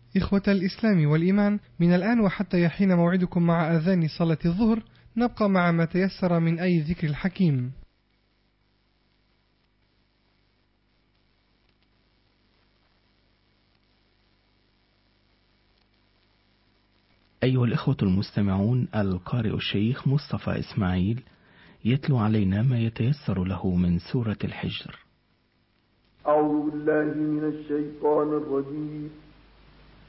إخوة الإسلام والإيمان، من الآن وحتى يحين موعدكم مع أذان صلاة الظهر نبقى مع ما تيسر من أي ذكر الحكيم. أيها الإخوة المستمعون، القارئ الشيخ مصطفى إسماعيل يتلو علينا ما يتيسر له من سورة الحجر. أعوذ بالله من الشيطان الرجيم.